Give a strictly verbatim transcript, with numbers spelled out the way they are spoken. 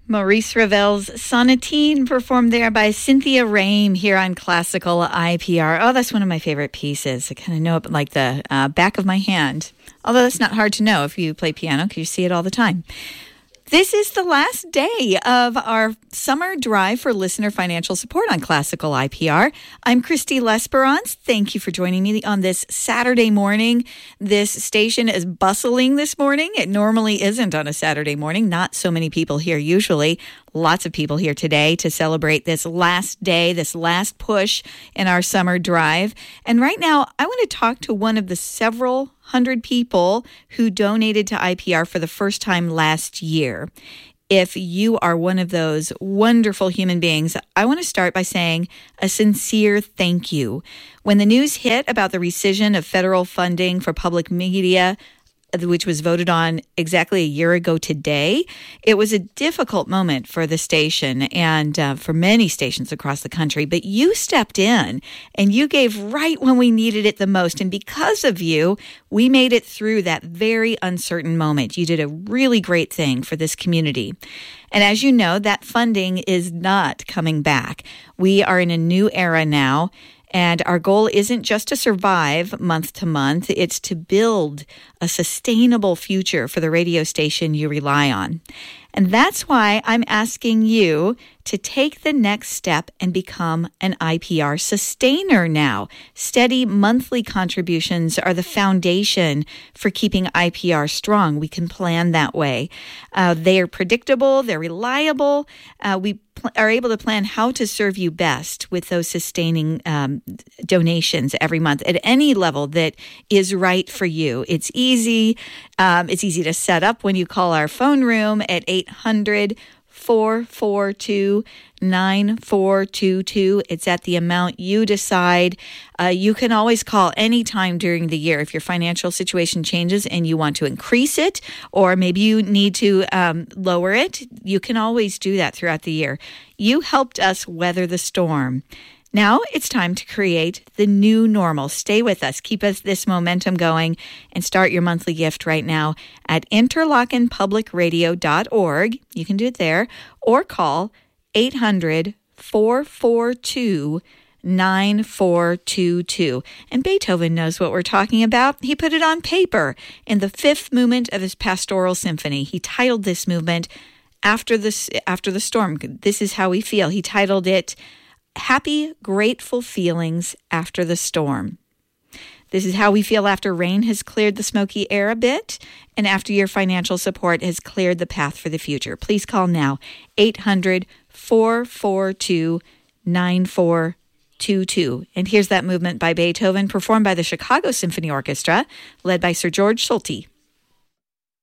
Maurice Ravel's Sonatine, performed there by Cynthia Rame here on Classical I P R. Oh, that's one of my favorite pieces. I kind of know it like the uh, back of my hand. Although that's not hard to know if you play piano because you see it all the time. This is the last day of our summer drive for listener financial support on Classical I P R. I'm Christy Lesperance. Thank you for joining me on this Saturday morning. This station is bustling this morning. It normally isn't on a Saturday morning. Not so many people here usually. Lots of people here today to celebrate this last day, this last push in our summer drive. And right now, I want to talk to one of the several hundred people who donated to I P R for the first time last year. If you are one of those wonderful human beings, I want to start by saying a sincere thank you. When the news hit about the rescission of federal funding for public media, which was voted on exactly a year ago today, it was a difficult moment for the station and uh, for many stations across the country. But you stepped in and you gave right when we needed it the most. And because of you, we made it through that very uncertain moment. You did a really great thing for this community. And as you know, that funding is not coming back. We are in a new era now. And our goal isn't just to survive month to month, it's to build a sustainable future for the radio station you rely on. And that's why I'm asking you to take the next step and become an I P R sustainer now. Steady monthly contributions are the foundation for keeping I P R strong. We can plan that way. Uh, they are predictable, they're reliable. Uh, we pl- are able to plan how to serve you best with those sustaining um, donations every month at any level that is right for you. It's easy. Um, it's easy to set up when you call our phone room at eight hundred, four four two, nine four two two. It's at the amount you decide. Uh, you can always call anytime during the year if your financial situation changes and you want to increase it, or maybe you need to um, lower it. You can always do that throughout the year. You helped us weather the storm. Now it's time to create the new normal. Stay with us. Keep us this momentum going and start your monthly gift right now at interlochen public radio dot org. You can do it there or call eight hundred, four four two, nine four two two. And Beethoven knows what we're talking about. He put it on paper in the fifth movement of his Pastoral Symphony. He titled this movement After the, After the Storm. This is how we feel. He titled it Happy, Grateful Feelings After the Storm. This is how we feel after rain has cleared the smoky air a bit and after your financial support has cleared the path for the future. Please call now, eight hundred, four four two, nine four two two. And here's that movement by Beethoven, performed by the Chicago Symphony Orchestra, led by Sir George Solti.